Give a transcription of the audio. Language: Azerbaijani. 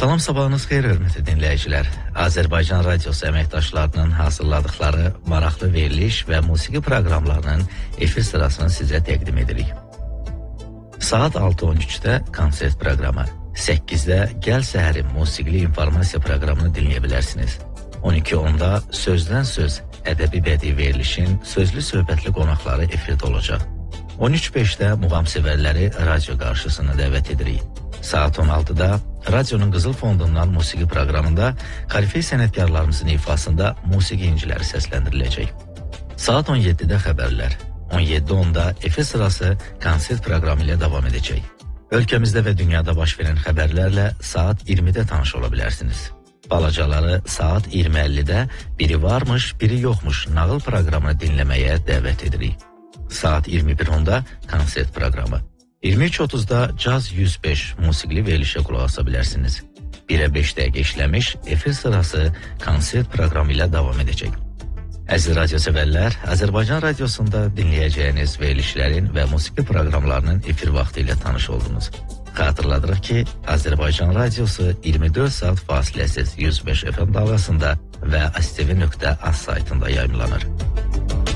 Salam, sabahınız xeyir, hörmətli dinləyicilər. Azərbaycan Radiosu əməkdaşlarının hazırladıkları maraqlı veriliş və musiqi proqramlarının efir sırasını sizə təqdim edirik. Saat 6:13-də konsert proqramı, 8-də Gəl Səhərin musiqili informasiya proqramını dinləyə bilərsiniz. 12:10-da Sözdən Söz, ədəbi bədii verilişin sözlü söhbətli qonaqları efirdə olacaq. 13:05-də muğam sevərləri radio qarşısına dəvət edirik. Saat 16-da Radionun Qızıl Fondundan musiqi proqramında kalifey sənətkarlarımızın ifasında musiqi inciləri səsləndiriləcək. Saat 17-də xəbərlər, 17:10-da efir sırası konsert proqramı ilə davam edəcək. Ölkəmizdə və dünyada baş verən xəbərlərlə saat 20-də tanış ola bilərsiniz. Balacaları saat 20:50-də Biri Varmış, Biri Yoxmuş nağıl proqramını dinləməyə dəvət edirik. Saat 21:10-da konsert proqramı. 23:30-da Caz 105 musiqili verilişə qulaq asa bilərsiniz. 1-ə 5 dəqiqə işləmiş efir sırası konsert proqramı ilə davam edəcək. Əziz radio sevərlər, Azərbaycan Radiosunda dinləyəcəyiniz verilişlərin və musiqi proqramlarının efir vaxtı ilə tanış oldunuz. Xatırladırıq ki, Azərbaycan Radiosu 24 saat fasiləsiz 105 FM dalğasında və astv.az saytında yayımlanır.